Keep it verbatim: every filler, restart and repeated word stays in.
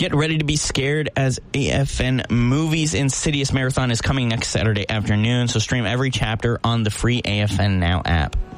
Get ready to be scared, as A F N Movies Insidious Marathon is coming next Saturday afternoon, so stream every chapter on the free A F N Now app.